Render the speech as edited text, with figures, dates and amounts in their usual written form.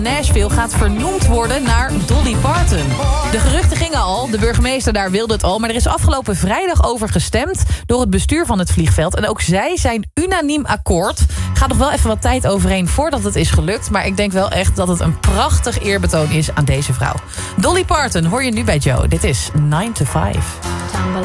Nashville gaat vernoemd worden naar Dolly Parton. De geruchten gingen al, de burgemeester daar wilde het al... maar er is afgelopen vrijdag over gestemd door het bestuur van het vliegveld. En ook zij zijn unaniem akkoord. Gaat nog wel even wat tijd overheen voordat het is gelukt... maar ik denk wel echt dat het een prachtig eerbetoon is aan deze vrouw. Dolly Parton hoor je nu bij Joe. Dit is 9 to 5.